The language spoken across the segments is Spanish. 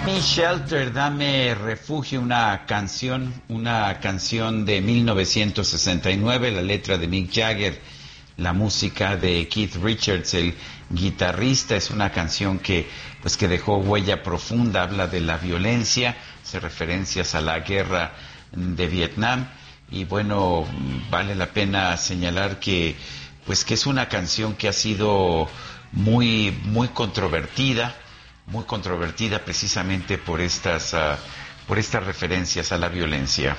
Mi Shelter, Dame Refugio, una canción de 1969, la letra de Mick Jagger, la música de Keith Richards, el guitarrista. Es una canción que dejó huella profunda, habla de la violencia, hace referencias a la guerra de Vietnam, y bueno, vale la pena señalar que es una canción que ha sido muy controvertida precisamente por estas referencias a la violencia.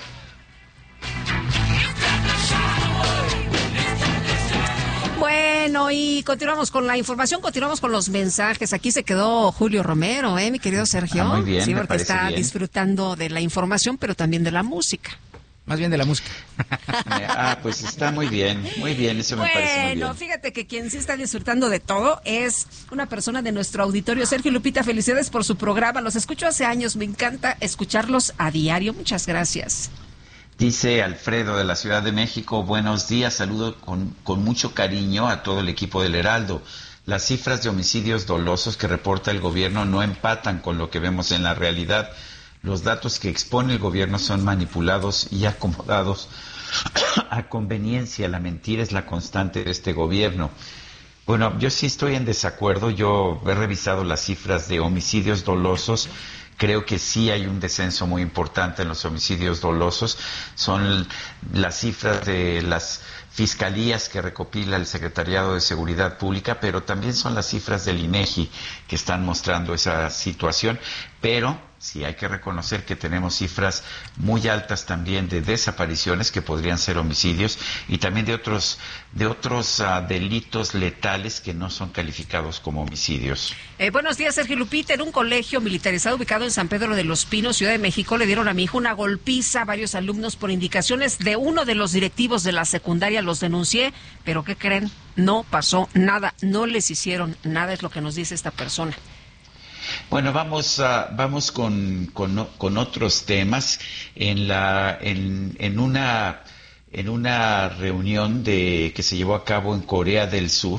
Bueno, y continuamos con la información, continuamos con los mensajes. Aquí se quedó Julio Romero, mi querido Sergio. Muy bien, sí, porque está bien. Disfrutando de la información, pero también de la música. Más bien de la música. Pues está muy bien, eso me parece muy bien. Bueno, fíjate que quien sí está disfrutando de todo es una persona de nuestro auditorio. Sergio, Lupita, felicidades por su programa. Los escucho hace años, me encanta escucharlos a diario. Muchas gracias. Dice Alfredo de la Ciudad de México: buenos días, saludo con mucho cariño a todo el equipo del Heraldo. Las cifras de homicidios dolosos que reporta el gobierno no empatan con lo que vemos en la realidad. Los datos que expone el gobierno son manipulados y acomodados a conveniencia. La mentira es la constante de este gobierno. Bueno, yo sí estoy en desacuerdo. Yo he revisado las cifras de homicidios dolosos. Creo que sí hay un descenso muy importante en los homicidios dolosos. Son las cifras de las fiscalías que recopila el Secretariado de Seguridad Pública, pero también son las cifras del INEGI que están mostrando esa situación. Pero sí hay que reconocer que tenemos cifras muy altas también de desapariciones, que podrían ser homicidios, y también de otros delitos letales que no son calificados como homicidios. Buenos días, Sergio, Lupita. En un colegio militarizado ubicado en San Pedro de los Pinos, Ciudad de México, le dieron a mi hijo una golpiza a varios alumnos por indicaciones de uno de los directivos de la secundaria. Los denuncié, pero ¿qué creen? No pasó nada, no les hicieron nada, es lo que nos dice esta persona. Bueno, vamos con otros temas. En una reunión que se llevó a cabo en Corea del Sur,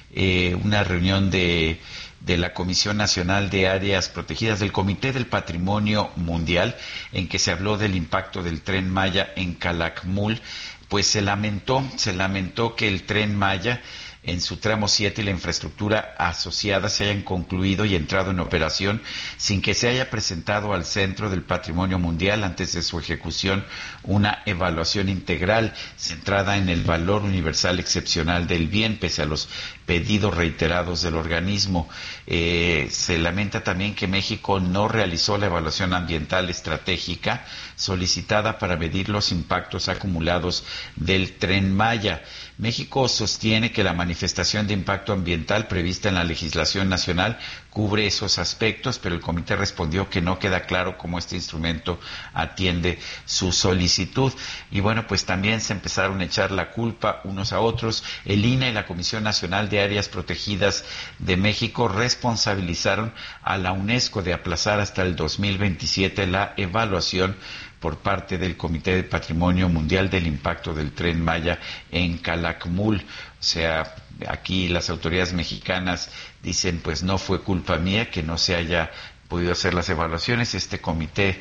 una reunión de la Comisión Nacional de Áreas Protegidas, del Comité del Patrimonio Mundial, en que se habló del impacto del Tren Maya en Calakmul, pues se lamentó que el Tren Maya en su tramo 7 y la infraestructura asociada se hayan concluido y entrado en operación sin que se haya presentado al Centro del Patrimonio Mundial antes de su ejecución una evaluación integral centrada en el valor universal excepcional del bien, pese a los pedidos reiterados del organismo. Se lamenta también que México no realizó la evaluación ambiental estratégica solicitada para medir los impactos acumulados del Tren Maya. México sostiene que la manifestación de impacto ambiental prevista en la legislación nacional cubre esos aspectos, pero el comité respondió que no queda claro cómo este instrumento atiende su solicitud. Y bueno, pues también se empezaron a echar la culpa unos a otros. El INAH y la Comisión Nacional de Áreas Protegidas de México responsabilizaron a la UNESCO de aplazar hasta el 2027 la evaluación por parte del Comité de Patrimonio Mundial del impacto del Tren Maya en Calakmul. O sea, aquí las autoridades mexicanas dicen, pues no fue culpa mía que no se haya podido hacer las evaluaciones. Este comité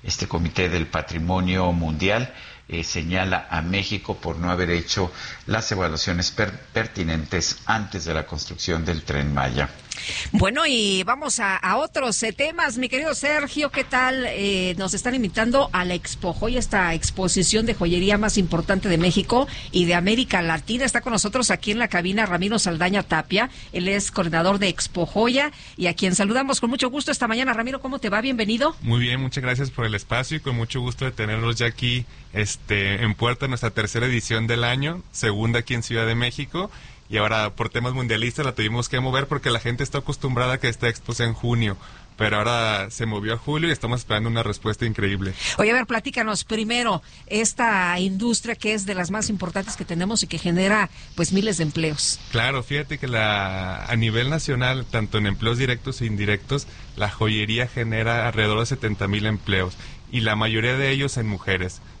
del Patrimonio Mundial señala a México por no haber hecho las evaluaciones pertinentes antes de la construcción del Tren Maya. Bueno, y vamos a otros temas. Mi querido Sergio, ¿qué tal? Nos están invitando a la Expo Joya, esta exposición de joyería más importante de México y de América Latina. Está con nosotros aquí en la cabina Ramiro Saldaña Tapia. Él es coordinador de Expo Joya y a quien saludamos con mucho gusto esta mañana. Ramiro, ¿cómo te va? Bienvenido. Muy bien, muchas gracias por el espacio y con mucho gusto de tenerlos ya aquí en puerta, nuestra tercera edición del año, segunda aquí en Ciudad de México. Y ahora por temas mundialistas la tuvimos que mover porque la gente está acostumbrada a que esta expo sea en junio, pero ahora se movió a julio y estamos esperando una respuesta increíble. Oye, a ver, platícanos primero esta industria que es de las más importantes que tenemos y que genera pues miles de empleos. Claro, fíjate que a nivel nacional, tanto en empleos directos e indirectos, la joyería genera alrededor de 70,000 empleos y la mayoría de ellos en mujeres.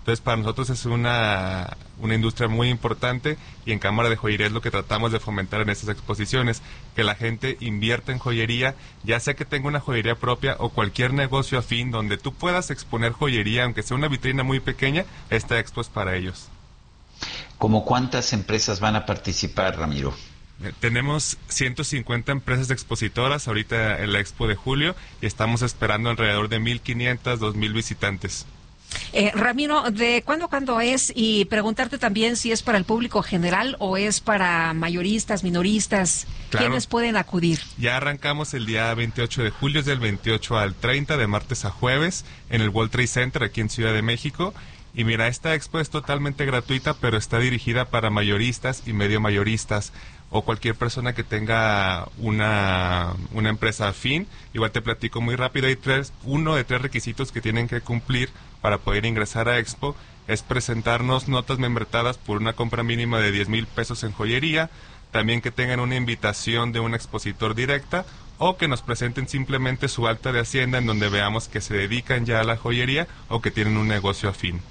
Entonces, para nosotros es una industria muy importante, y en Cámara de Joyería es lo que tratamos de fomentar en estas exposiciones, que la gente invierta en joyería, ya sea que tenga una joyería propia o cualquier negocio afín donde tú puedas exponer joyería, aunque sea una vitrina muy pequeña. Esta expo es para ellos. ¿Cómo cuántas empresas van a participar, Ramiro? Tenemos 150 empresas expositoras ahorita en la expo de julio, y estamos esperando alrededor de 1,500, 2,000 visitantes. Ramiro, ¿de cuándo a cuándo es? Y preguntarte también si es para el público general o es para mayoristas, minoristas. Claro. ¿Quiénes pueden acudir? Ya arrancamos el día 28 de julio, es del 28 al 30, de martes a jueves, en el World Trade Center, aquí en Ciudad de México. Y mira, esta expo es totalmente gratuita, pero está dirigida para mayoristas y medio mayoristas, o cualquier persona que tenga una empresa afín. Igual te platico muy rápido, hay uno de tres requisitos que tienen que cumplir para poder ingresar a Expo. Es presentarnos notas membretadas por una compra mínima de 10,000 pesos en joyería, también que tengan una invitación de un expositor directa, o que nos presenten simplemente su acta de Hacienda en donde veamos que se dedican ya a la joyería o que tienen un negocio afín.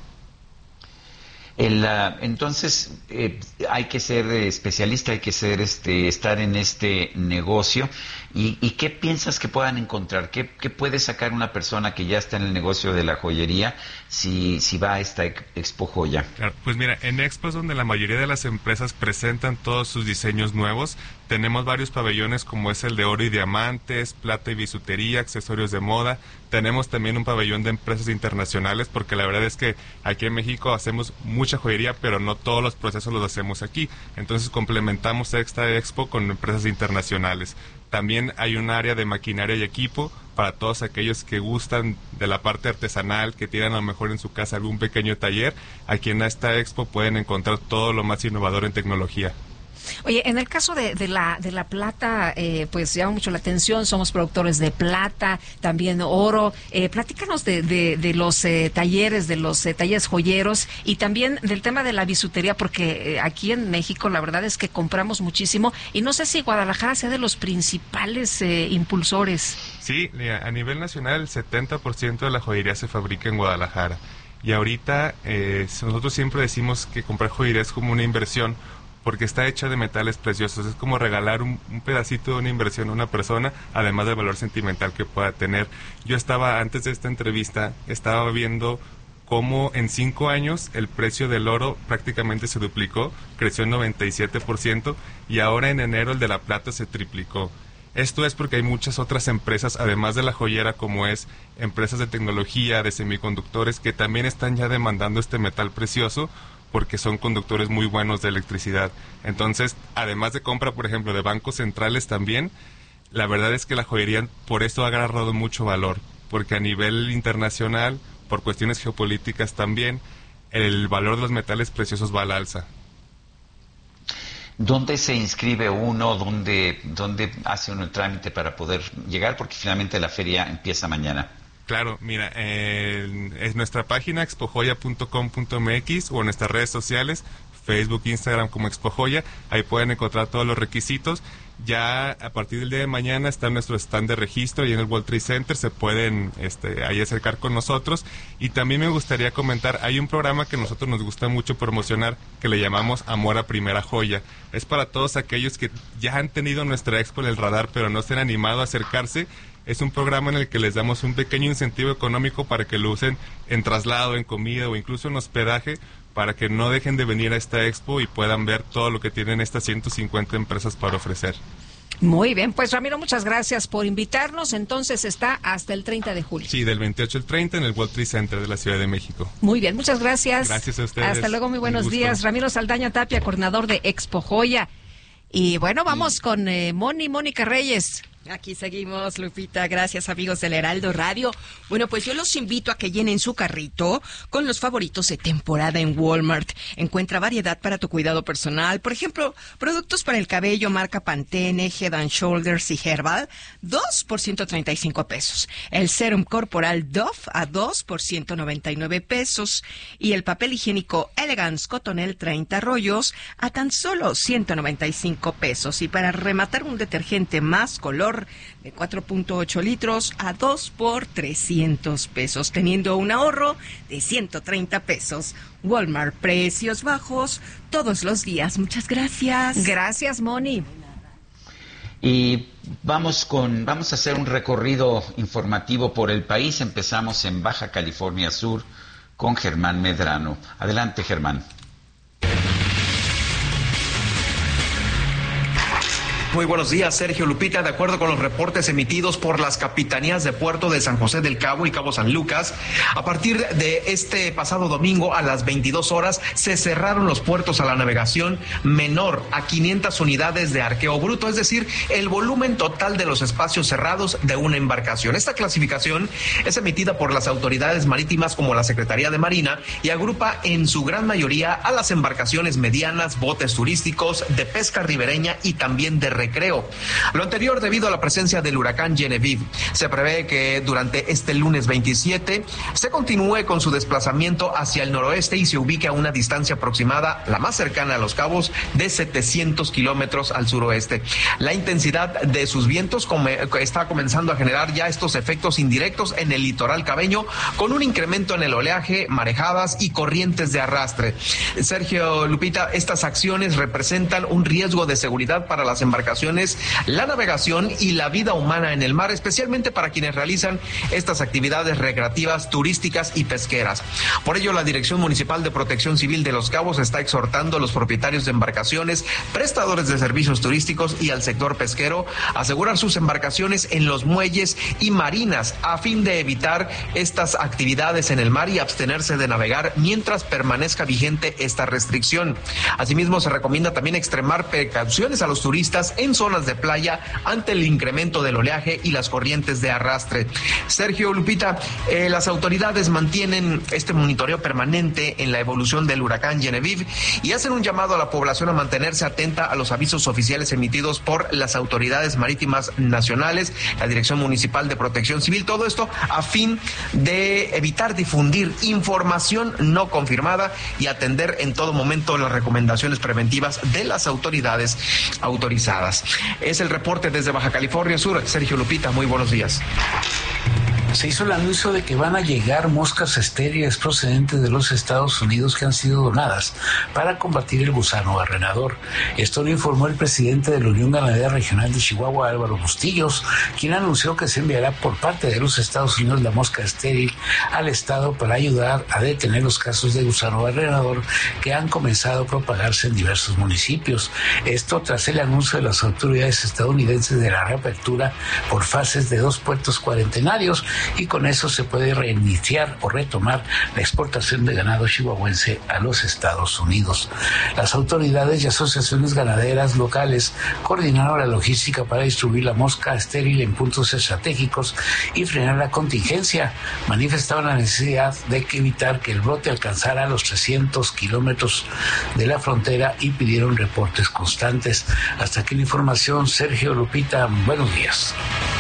Entonces hay que ser especialista, hay que ser estar en este negocio. ¿Y qué piensas que puedan encontrar? ¿Qué puede sacar una persona que ya está en el negocio de la joyería si va a esta Expo Joya? Claro, pues mira, en Expo es donde la mayoría de las empresas presentan todos sus diseños nuevos. Tenemos varios pabellones, como es el de oro y diamantes, plata y bisutería, accesorios de moda. Tenemos también un pabellón de empresas internacionales, porque la verdad es que aquí en México hacemos mucha joyería, pero no todos los procesos los hacemos aquí. Entonces complementamos esta Expo con empresas internacionales. También hay un área de maquinaria y equipo para todos aquellos que gustan de la parte artesanal, que tienen a lo mejor en su casa algún pequeño taller. Aquí en esta Expo pueden encontrar todo lo más innovador en tecnología. Oye, en el caso de la plata, pues llama mucho la atención. Somos productores de plata, también oro. Platícanos de los talleres, de los talleres joyeros, y también del tema de la bisutería, porque aquí en México la verdad es que compramos muchísimo, y no sé si Guadalajara sea de los principales impulsores. Sí, a nivel nacional el 70% de la joyería se fabrica en Guadalajara, y ahorita nosotros siempre decimos que comprar joyería es como una inversión, porque está hecha de metales preciosos. Es como regalar un pedacito de una inversión a una persona, además del valor sentimental que pueda tener. Yo antes de esta entrevista, estaba viendo cómo en 5 años el precio del oro prácticamente se duplicó, creció en 97%, y ahora en enero el de la plata se triplicó. Esto es porque hay muchas otras empresas, además de la joyera, como es empresas de tecnología, de semiconductores, que también están ya demandando este metal precioso, porque son conductores muy buenos de electricidad. Entonces, además de compra, por ejemplo, de bancos centrales también, la verdad es que la joyería por eso ha agarrado mucho valor, porque a nivel internacional, por cuestiones geopolíticas también, el valor de los metales preciosos va al alza. ¿Dónde se inscribe uno? ¿Dónde hace uno el trámite para poder llegar? Porque finalmente la feria empieza mañana. Claro, mira, es nuestra página expojoya.com.mx o en nuestras redes sociales, Facebook, Instagram como Expojoya. Ahí pueden encontrar todos los requisitos. Ya a partir del día de mañana está nuestro stand de registro y en el World Trade Center se pueden ahí acercar con nosotros. Y también me gustaría comentar, hay un programa que a nosotros nos gusta mucho promocionar que le llamamos Amor a Primera Joya. Es para todos aquellos que ya han tenido nuestra expo en el radar pero no se han animado a acercarse. Es un programa en el que les damos un pequeño incentivo económico para que lo usen en traslado, en comida o incluso en hospedaje, para que no dejen de venir a esta expo y puedan ver todo lo que tienen estas 150 empresas para ofrecer. Muy bien, pues Ramiro, muchas gracias por invitarnos. Entonces está hasta el 30 de julio. Sí, del 28 al 30 en el World Trade Center de la Ciudad de México. Muy bien, muchas gracias. Gracias a ustedes. Hasta luego, muy buenos días. Ramiro Saldaña Tapia, coordinador de Expo Joya. Y bueno, vamos con Mónica Reyes. Aquí seguimos, Lupita. Gracias, amigos del Heraldo Radio. Bueno, pues yo los invito a que llenen su carrito con los favoritos de temporada en Walmart. Encuentra variedad para tu cuidado personal. Por ejemplo, productos para el cabello marca Pantene, Head and Shoulders y Herbal, 2 por 135 pesos. El serum corporal Dove a 2 por 199 pesos. Y el papel higiénico Elegance Cottonelle 30 rollos a tan solo 195 pesos. Y para rematar, un detergente Más Color medidor de 4.8 litros a 2 por 300 pesos, teniendo un ahorro de 130 pesos. Walmart, precios bajos todos los días. Muchas gracias. Gracias, Moni. Y vamos a hacer un recorrido informativo por el país. Empezamos en Baja California Sur con Germán Medrano. Adelante, Germán. Muy buenos días, Sergio, Lupita. De acuerdo con los reportes emitidos por las capitanías de puerto de San José del Cabo y Cabo San Lucas, a partir de este pasado domingo a las 22 horas se cerraron los puertos a la navegación menor a 500 unidades de arqueo bruto, es decir, el volumen total de los espacios cerrados de una embarcación. Esta clasificación es emitida por las autoridades marítimas como la Secretaría de Marina y agrupa en su gran mayoría a las embarcaciones medianas, botes turísticos, de pesca ribereña y también de recreo. Lo anterior debido a la presencia del huracán Genevieve. Se prevé que durante este lunes 27 se continúe con su desplazamiento hacia el noroeste y se ubique a una distancia aproximada, la más cercana a Los Cabos, de 700 kilómetros al suroeste. La intensidad de sus vientos está comenzando a generar ya estos efectos indirectos en el litoral cabeño, con un incremento en el oleaje, marejadas y corrientes de arrastre. Sergio, Lupita, estas acciones representan un riesgo de seguridad para las embarcaciones, la navegación y la vida humana en el mar, especialmente para quienes realizan estas actividades recreativas, turísticas y pesqueras. Por ello, la Dirección Municipal de Protección Civil de Los Cabos está exhortando a los propietarios de embarcaciones, prestadores de servicios turísticos y al sector pesquero a asegurar sus embarcaciones en los muelles y marinas a fin de evitar estas actividades en el mar y abstenerse de navegar mientras permanezca vigente esta restricción. Asimismo, se recomienda también extremar precauciones a los turistas en zonas de playa ante el incremento del oleaje y las corrientes de arrastre. Sergio, Lupita, las autoridades mantienen este monitoreo permanente en la evolución del huracán Genevieve y hacen un llamado a la población a mantenerse atenta a los avisos oficiales emitidos por las autoridades marítimas nacionales, la Dirección Municipal de Protección Civil, todo esto a fin de evitar difundir información no confirmada y atender en todo momento las recomendaciones preventivas de las autoridades autorizadas. Es el reporte desde Baja California Sur. Sergio, Lupita, muy buenos días. Se hizo el anuncio de que van a llegar moscas estériles procedentes de los Estados Unidos que han sido donadas para combatir el gusano barrenador. Esto lo informó el presidente de la Unión Ganadera Regional de Chihuahua, Álvaro Bustillos, quien anunció que se enviará por parte de los Estados Unidos la mosca estéril al estado para ayudar a detener los casos de gusano barrenador que han comenzado a propagarse en diversos municipios. Esto tras el anuncio de las autoridades estadounidenses de la reapertura por fases de 2 puertos cuarentenarios, y con eso se puede reiniciar o retomar la exportación de ganado chihuahuense a los Estados Unidos. Las autoridades y asociaciones ganaderas locales coordinaron la logística para distribuir la mosca estéril en puntos estratégicos y frenar la contingencia. Manifestaban la necesidad de evitar que el brote alcanzara los 300 kilómetros de la frontera y pidieron reportes constantes. Hasta aquí la información. Sergio, Lupita, buenos días.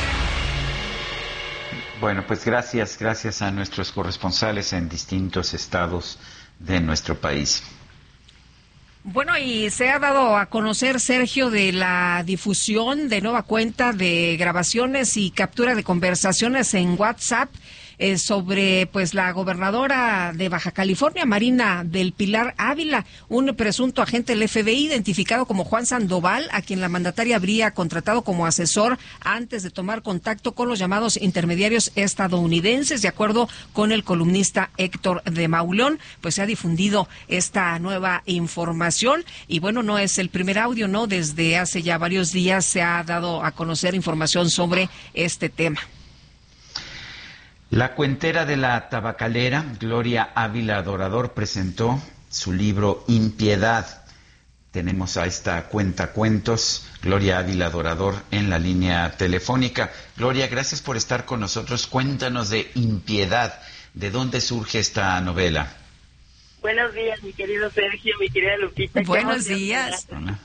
Bueno, pues gracias a nuestros corresponsales en distintos estados de nuestro país. Bueno, y se ha dado a conocer, Sergio, de la difusión de nueva cuenta de grabaciones y captura de conversaciones en WhatsApp sobre pues la gobernadora de Baja California, Marina del Pilar Ávila, un presunto agente del FBI identificado como Juan Sandoval, a quien la mandataria habría contratado como asesor antes de tomar contacto con los llamados intermediarios estadounidenses. De acuerdo con el columnista Héctor de Mauleón, pues se ha difundido esta nueva información y bueno, no es el primer audio, ¿no? Desde hace ya varios días se ha dado a conocer información sobre este tema. La cuentera de la tabacalera, Gloria Ávila Adorador, presentó su libro Impiedad. Tenemos a esta cuentacuentos, Gloria Ávila Adorador, en la línea telefónica. Gloria, gracias por estar con nosotros. Cuéntanos de Impiedad. ¿De dónde surge esta novela? Buenos días, mi querido Sergio, mi querida Lupita. Buenos días.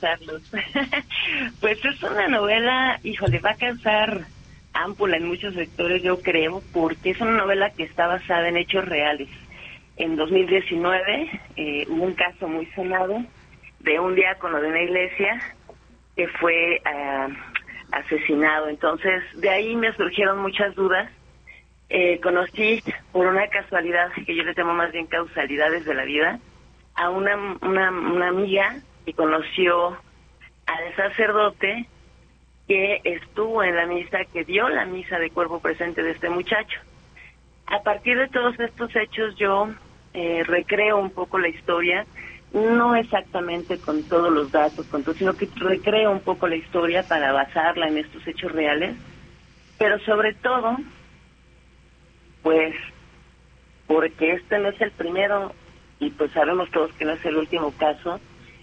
Pues es una novela, híjole, va a causar ámpula en muchos sectores, yo creo, porque es una novela que está basada en hechos reales. En 2019 hubo un caso muy sonado de un diácono de una iglesia que fue asesinado. Entonces, de ahí me surgieron muchas dudas. Conocí, por una casualidad, que yo le llamo más bien causalidades de la vida, a una amiga que conoció al sacerdote que estuvo en la misa, que dio la misa de cuerpo presente de este muchacho. A partir de todos estos hechos yo recreo un poco la historia, no exactamente con todos los datos, sino que recreo un poco la historia para basarla en estos hechos reales, pero sobre todo, pues, porque este no es el primero, y pues sabemos todos que no es el último caso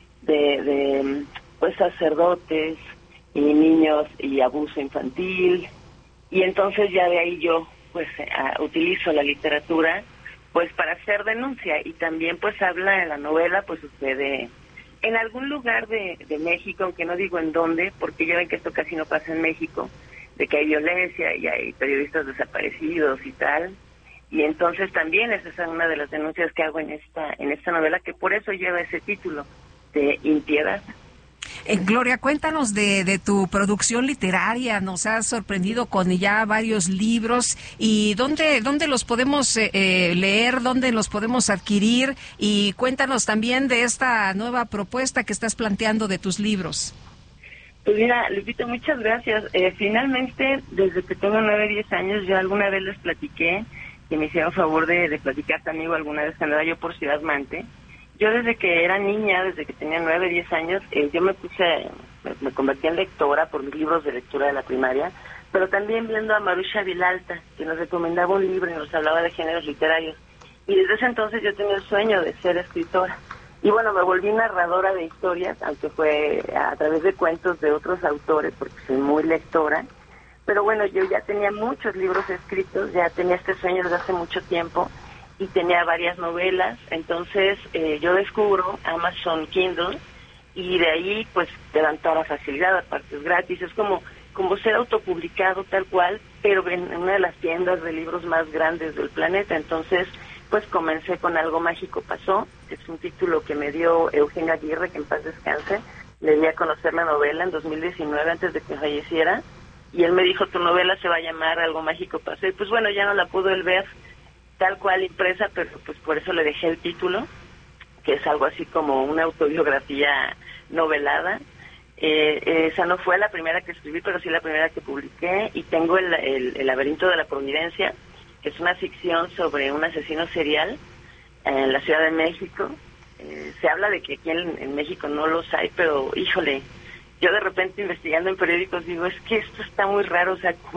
de pues sacerdotes y niños y abuso infantil, y entonces ya de ahí yo pues utilizo la literatura pues para hacer denuncia, y también pues habla en la novela, pues sucede en algún lugar de México, aunque no digo en dónde, porque ya ven que esto casi no pasa en México, de que hay violencia y hay periodistas desaparecidos y tal, y entonces también esa es una de las denuncias que hago en esta novela, que por eso lleva ese título de Impiedad. Gloria, cuéntanos de tu producción literaria. Nos has sorprendido con ya varios libros. ¿Y dónde los podemos leer? ¿Dónde los podemos adquirir? Y cuéntanos también de esta nueva propuesta que estás planteando de tus libros. Pues mira, Lupita, muchas gracias. Finalmente, desde que tengo 9, 10 años, yo alguna vez les platiqué, que me hicieron favor de platicar conmigo alguna vez que andaba yo por Ciudad Mante. Yo desde que era niña, desde que tenía 9, 10 años, yo me convertí en lectora por mis libros de lectura de la primaria, pero también viendo a Marusha Vilalta, que nos recomendaba un libro y nos hablaba de géneros literarios. Y desde ese entonces yo tenía el sueño de ser escritora. Y bueno, me volví narradora de historias, aunque fue a través de cuentos de otros autores, porque soy muy lectora. Pero bueno, yo ya tenía muchos libros escritos, ya tenía este sueño desde hace mucho tiempo, y tenía varias novelas. Entonces yo descubro Amazon Kindle, y de ahí pues te dan toda la facilidad, aparte es gratis, es como ser autopublicado tal cual, pero en una de las tiendas de libros más grandes del planeta. Entonces pues comencé con Algo Mágico Pasó, que es un título que me dio Eugenio Aguirre, que en paz descanse. Le di a conocer la novela en 2019, antes de que falleciera, y él me dijo, tu novela se va a llamar Algo Mágico Pasó, y pues bueno, ya no la pudo él ver tal cual impresa, pero pues por eso le dejé el título, que es algo así como una autobiografía novelada. Esa no fue la primera que escribí, pero sí la primera que publiqué, y tengo el laberinto de la Providencia, que es una ficción sobre un asesino serial en la Ciudad de México. Se habla de que aquí en México no los hay, pero híjole, yo de repente investigando en periódicos digo, es que esto está muy raro, o sea,